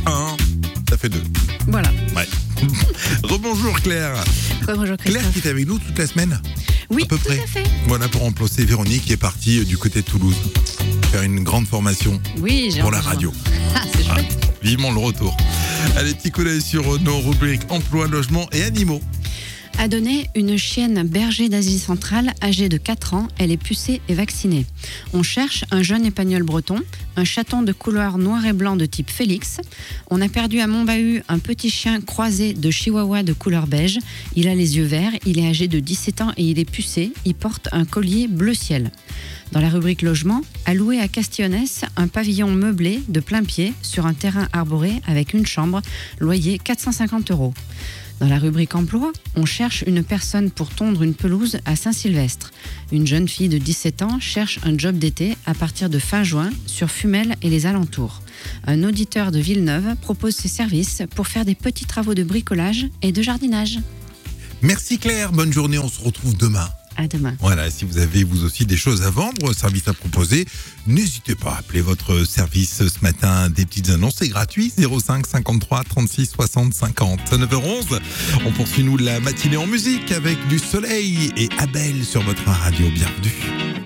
1, ça fait 2. Voilà. Ouais. Rebonjour Claire. Bonjour Christophe. Claire qui est avec nous toute la semaine. Oui, à peu tout près. à fait. Voilà pour remplacer Véronique qui est partie du côté de Toulouse. Faire une grande formation Oui, j'ai pour la entendu. radio. Ah, c'est chouette. Vivement le retour. Allez, petit coup d'œil sur nos rubriques emploi, logement et animaux. A donné une chienne berger d'Asie centrale âgée de 4 ans. Elle est pucée et vaccinée. On cherche un jeune épagneul breton, un chaton de couleur noir et blanc de type Félix. On a perdu à Montbahut un petit chien croisé de chihuahua de couleur beige. Il a les yeux verts, il est âgé de 17 ans et il est pucé. Il porte un collier bleu ciel. Dans la rubrique logement, à louer à Castillonnès, un pavillon meublé de plein pied sur un terrain arboré avec une chambre, loyer 450 €. Dans la rubrique emploi, on cherche une personne pour tondre une pelouse à Saint-Sylvestre. Une jeune fille de 17 ans cherche un job d'été à partir de fin juin sur Fumel et les alentours. Un auditeur de Villeneuve propose ses services pour faire des petits travaux de bricolage et de jardinage. Merci Claire, bonne journée, on se retrouve demain. À demain. Voilà, si vous avez vous aussi des choses à vendre, services à proposer, n'hésitez pas à appeler votre service ce matin. Des petites annonces, c'est gratuit, 05 53 36 60 50. 9h11, on poursuit nous la matinée en musique avec du soleil et Abel sur votre radio. Bienvenue.